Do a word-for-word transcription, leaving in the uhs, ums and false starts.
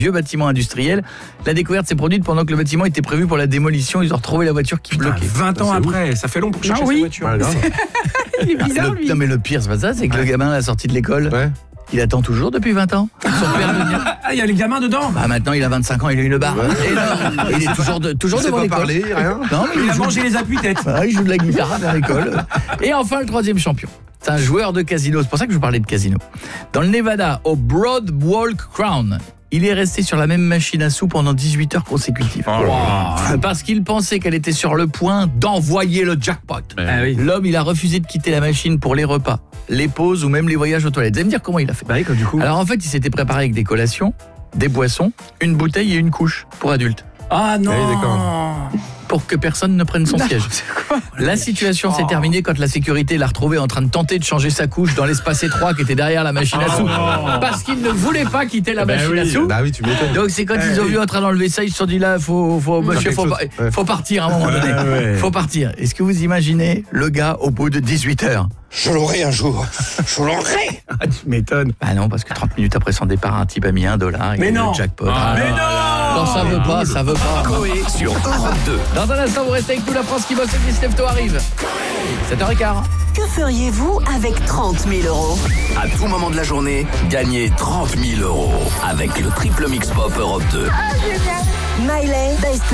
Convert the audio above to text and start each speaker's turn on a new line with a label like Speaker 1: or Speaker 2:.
Speaker 1: vieux bâtiment industriel. La découverte s'est produite pendant que le bâtiment était prévu pour la démolition. Ils ont retrouvé la voiture qui
Speaker 2: Putain,
Speaker 1: bloquait.
Speaker 2: vingt ans après, ça fait long pour chercher
Speaker 3: Ah oui.
Speaker 2: sa voiture.
Speaker 4: Ouais, grave.
Speaker 3: Il est bizarre,
Speaker 1: Le-
Speaker 3: lui.
Speaker 1: non mais le pire c'est pas ça, c'est que le gamin à la sortie de l'école,
Speaker 4: Ouais.
Speaker 1: il attend toujours depuis vingt ans. Son père devient...
Speaker 2: Ah, il y a les gamins dedans.
Speaker 1: Bah maintenant il a vingt-cinq ans, il a une barre énorme. Il est toujours, de, toujours
Speaker 4: Il sait
Speaker 1: devant
Speaker 4: pas
Speaker 1: l'école.
Speaker 4: parler, rien.
Speaker 1: Non, mais
Speaker 2: Il
Speaker 1: il
Speaker 2: a
Speaker 1: joue,
Speaker 2: mangé les appuis-têtes.
Speaker 1: ah, il joue de la guitare dans l'école. Et enfin le troisième champion. C'est un joueur de casino, c'est pour ça que je vous parlais de casino. Dans le Nevada, au Broadwalk Crown, il est resté sur la même machine à sous pendant dix-huit heures consécutives.
Speaker 2: Wow.
Speaker 1: Parce qu'il pensait qu'elle était sur le point d'envoyer le jackpot.
Speaker 2: Ah oui.
Speaker 1: L'homme, il a refusé de quitter la machine pour les repas, les pauses ou même les voyages aux toilettes. Vous allez me dire comment il a fait.
Speaker 2: Bah oui, comme du coup.
Speaker 1: Alors en fait, il s'était préparé avec des collations, des boissons, une bouteille et une couche pour adultes,
Speaker 2: Ah non.
Speaker 4: Oui, d'accord.
Speaker 1: pour que personne ne prenne son siège. La situation s'est terminée quand la sécurité l'a retrouvé en train de tenter de changer sa couche dans l'espace étroit qui était derrière la machine à sous, parce qu'il ne voulait pas quitter la machine à sous.
Speaker 4: Bah oui, tu m'étonnes.
Speaker 1: Donc c'est quand ils ont vu en train d'enlever ça, ils se sont dit là, faut, faut, monsieur,
Speaker 4: quelque
Speaker 1: faut,
Speaker 4: chose.
Speaker 1: pa-
Speaker 4: Ouais.
Speaker 1: faut partir à un moment donné.
Speaker 2: ouais.
Speaker 1: Faut partir. Est-ce que vous imaginez le gars au bout de dix-huit heures?
Speaker 5: Je l'aurai un jour. Je l'aurai.
Speaker 2: Ah, tu m'étonnes.
Speaker 1: Bah non, parce que trente minutes après son départ, un type a mis un dollar.
Speaker 2: Mais
Speaker 1: il a
Speaker 2: non.
Speaker 1: le jackpot.
Speaker 2: Ah, mais non.
Speaker 1: Quand ça veut pas, ça veut pas.
Speaker 6: Coé sur Europe deux.
Speaker 1: Dans un instant, vous restez avec nous, la France qui bosse et Miss Lefto arrive. sept heures quinze.
Speaker 7: Que feriez-vous avec trente mille euros?
Speaker 6: À tout moment de la journée, gagnez trente mille euros avec le triple mix pop Europe deux.
Speaker 7: Miley, Best